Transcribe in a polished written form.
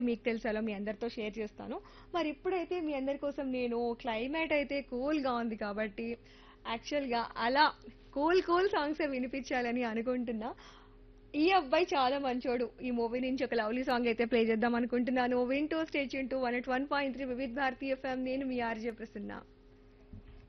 మీకు తెలుసాలో మీ అందరితో షేర్ చేస్తాను. మరి ఇప్పుడైతే మీ అందరి కోసం నేను క్లైమేట్ అయితే కూల్‌గా ఉంది కాబట్టి యాక్చువల్‌గా అలా కూల్ సాంగ్సే వినిపించాలని అనుకుంటున్నా. ఈ అబ్బాయి చాలా మంచోడు. ఈ మూవీ నుంచి ఒక లవ్లీ సాంగ్ అయితే ప్లే చేద్దాం అనుకుంటున్నాను. వింటూ stay tune to 101.3 Vividh Bharati FM. నేను మీ ఆర్‌జే ప్రసన్న.